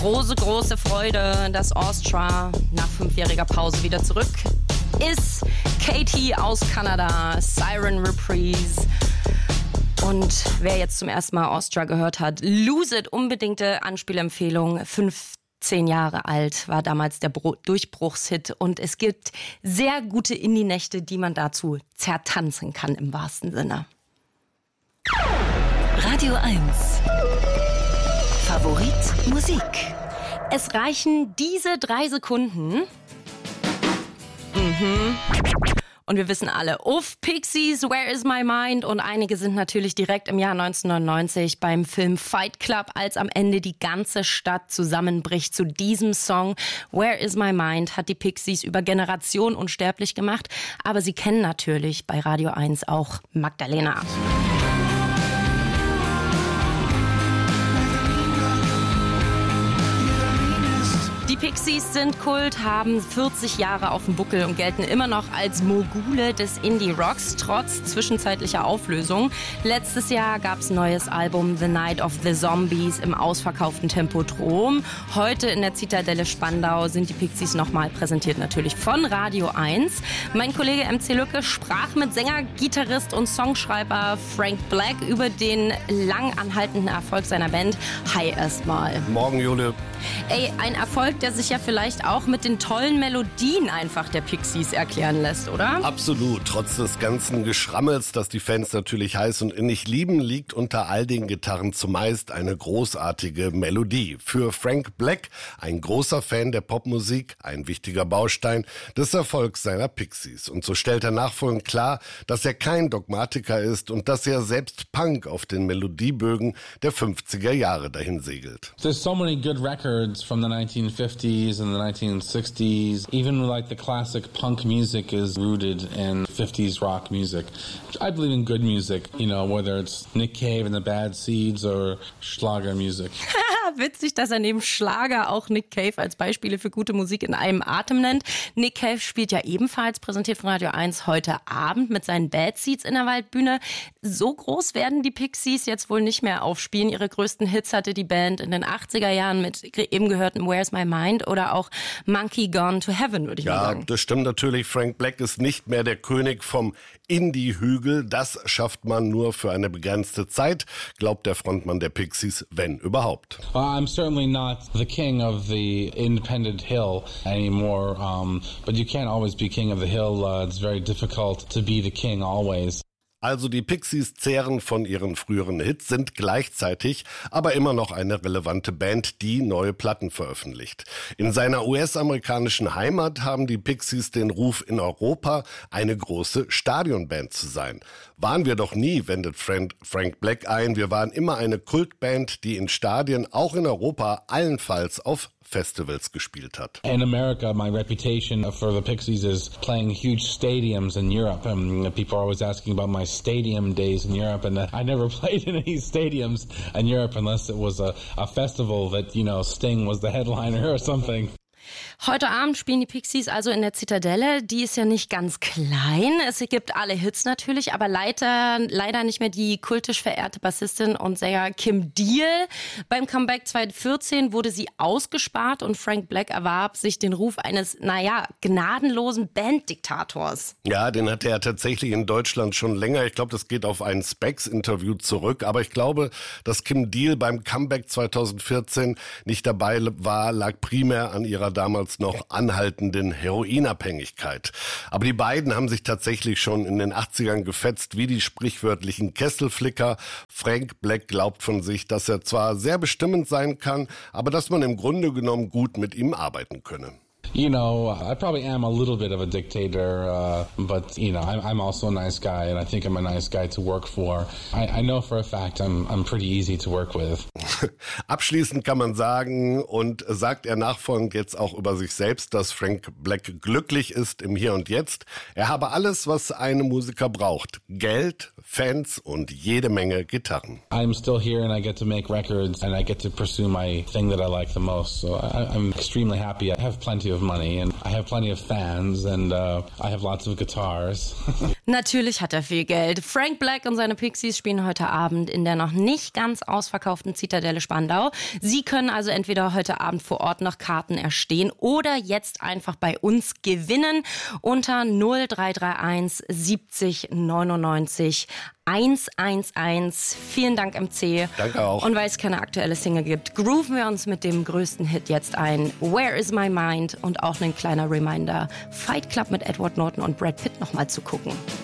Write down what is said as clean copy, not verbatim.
Große Freude, dass Austria nach 5-jähriger Pause wieder zurück ist. Katie aus Kanada, Siren Reprise. Und wer jetzt zum ersten Mal Austria gehört hat, Lose It, unbedingte Anspielempfehlung. 15 Jahre alt war damals der Durchbruchshit. Und es gibt sehr gute Indie-Nächte, die man dazu zertanzen kann im wahrsten Sinne. Radio 1. Favorit Musik. Es reichen diese 3 Sekunden. Und wir wissen alle, Pixies, Where is my mind? Und einige sind natürlich direkt im Jahr 1999 beim Film Fight Club, als am Ende die ganze Stadt zusammenbricht zu diesem Song. Where is my mind hat die Pixies über Generationen unsterblich gemacht. Aber sie kennen natürlich bei Radio 1 auch Magdalena. Die Pixies sind Kult, haben 40 Jahre auf dem Buckel und gelten immer noch als Mogule des Indie-Rocks, trotz zwischenzeitlicher Auflösung. Letztes Jahr gab es ein neues Album The Night of the Zombies im ausverkauften Tempodrom. Heute in der Zitadelle Spandau sind die Pixies nochmal präsentiert, natürlich von Radio 1. Mein Kollege MC Lücke sprach mit Sänger, Gitarrist und Songschreiber Frank Black über den lang anhaltenden Erfolg seiner Band. Hi erstmal. Morgen, Jule. Ey, ein Erfolg, der sich ja vielleicht auch mit den tollen Melodien einfach der Pixies erklären lässt, oder? Absolut. Trotz des ganzen Geschrammels, das die Fans natürlich heiß und innig lieben, liegt unter all den Gitarren zumeist eine großartige Melodie. Für Frank Black, ein großer Fan der Popmusik, ein wichtiger Baustein des Erfolgs seiner Pixies. Und so stellt er nachfolgend klar, dass er kein Dogmatiker ist und dass er selbst Punk auf den Melodiebögen der 50er Jahre dahin segelt. There's so many good records from the 1950s and the 1960s. Even like the classic punk music is rooted in 50s rock music. I believe in good music, you know, whether it's Nick Cave and the Bad Seeds or Schlager music. Witzig, dass er neben Schlager auch Nick Cave als Beispiele für gute Musik in einem Atem nennt. Nick Cave spielt ja ebenfalls, präsentiert von Radio 1, heute Abend mit seinen Bad Seeds in der Waldbühne. So groß werden die Pixies jetzt wohl nicht mehr aufspielen. Ihre größten Hits hatte die Band in den 80er Jahren mit eben gehörten Where's My Mind oder auch Monkey Gone to Heaven, würde ich mal sagen. Ja, das stimmt natürlich. Frank Black ist nicht mehr der König vom Indie-Hügel. Das schafft man nur für eine begrenzte Zeit, glaubt der Frontmann der Pixies, wenn überhaupt. I'm certainly not the king of the independent hill anymore, but you can't always be king of the hill. It's very difficult to be the king always. Also die Pixies zehren von ihren früheren Hits, sind gleichzeitig aber immer noch eine relevante Band, die neue Platten veröffentlicht. In seiner US-amerikanischen Heimat haben die Pixies den Ruf, in Europa eine große Stadionband zu sein. Waren wir doch nie, wendet Frank Black ein. Wir waren immer eine Kultband, die in Stadien, auch in Europa, allenfalls auf Festivals gespielt hat. In America, my reputation for the Pixies is playing huge stadiums in Europe. People are always asking about my stadium days in Europe, and I never played in any stadiums in Europe unless it was a festival that, you know, Sting was the headliner or something. Heute Abend spielen die Pixies also in der Zitadelle. Die ist ja nicht ganz klein. Es gibt alle Hits natürlich, aber leider nicht mehr die kultisch verehrte Bassistin und Sänger Kim Deal. Beim Comeback 2014 wurde sie ausgespart und Frank Black erwarb sich den Ruf eines, gnadenlosen Banddiktators. Ja, den hatte er tatsächlich in Deutschland schon länger. Ich glaube, das geht auf ein Specs-Interview zurück. Aber ich glaube, dass Kim Deal beim Comeback 2014 nicht dabei war, lag primär an ihrer damals noch anhaltenden Heroinabhängigkeit. Aber die beiden haben sich tatsächlich schon in den 80ern gefetzt, wie die sprichwörtlichen Kesselflicker. Frank Black glaubt von sich, dass er zwar sehr bestimmend sein kann, aber dass man im Grunde genommen gut mit ihm arbeiten könne. You know, I probably am a little bit of a dictator, but, you know, I'm also a nice guy, and I think I'm a nice guy to work for. I know for a fact I'm pretty easy to work with. Abschließend kann man sagen, und sagt er nachfolgend jetzt auch über sich selbst, dass Frank Black glücklich ist im Hier und Jetzt. Er habe alles, was ein Musiker braucht. Geld, Fans und jede Menge Gitarren. I'm still here and I get to make records and I get to pursue my thing that I like the most. So I'm extremely happy. I have plenty of money and I have plenty of fans and I have lots of guitars. Natürlich hat er viel Geld. Frank Black und seine Pixies spielen heute Abend in der noch nicht ganz ausverkauften Zitadelle Spandau. Sie können also entweder heute Abend vor Ort noch Karten erstehen oder jetzt einfach bei uns gewinnen unter 0331 70 99 111. Vielen Dank, MC. Danke auch. Und weil es keine aktuelle Single gibt, grooven wir uns mit dem größten Hit jetzt ein. Where is my mind? Und auch ein kleiner Reminder, Fight Club mit Edward Norton und Brad Pitt nochmal zu gucken.